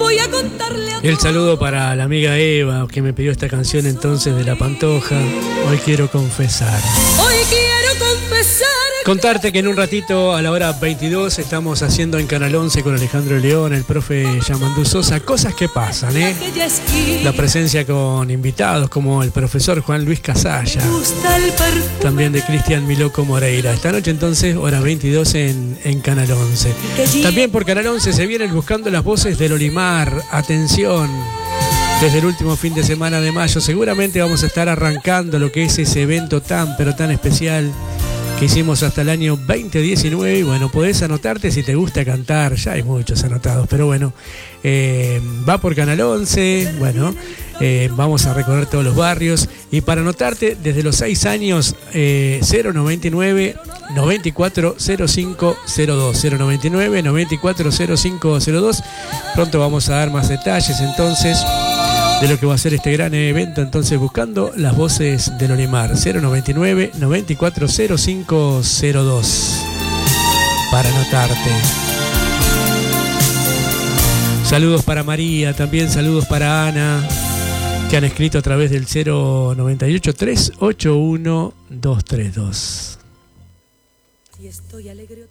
voy a contarle a El saludo para la amiga Eva, que me pidió esta canción entonces de La Pantoja. Hoy quiero confesar. Hoy quiero confesar. Contarte que en un ratito, a la hora 22, estamos haciendo en Canal 11 con Alejandro León, el profe Yamandú Sosa, cosas que pasan, ¿eh? La presencia con invitados como el profesor Juan Luis Casalla, también de Cristian Miloco Moreira. Esta noche entonces, hora 22 en Canal 11. También por Canal 11 se vienen buscando las voces del Olimar. Atención. Desde el último fin de semana de mayo seguramente vamos a estar arrancando lo que es ese evento tan pero tan especial que hicimos hasta el año 2019. Y bueno, podés anotarte si te gusta cantar, ya hay muchos anotados, pero bueno, va por Canal 11, bueno, vamos a recorrer todos los barrios. Y para anotarte, desde los 6 años, 099 940502, 099 940502. Pronto vamos a dar más detalles entonces de lo que va a ser este gran evento, entonces buscando las voces del Olimar, 099 940502 para anotarte. Saludos para María, también saludos para Ana, que han escrito a través del 098 381 232. Y estoy alegre.